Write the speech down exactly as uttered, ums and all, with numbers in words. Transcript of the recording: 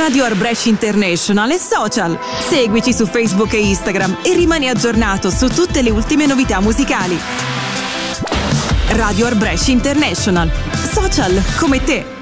Radio Art Brescia International e social. Seguici su Facebook e Instagram e rimani aggiornato su tutte le ultime novità musicali. Radio Art Brescia International. Social come te.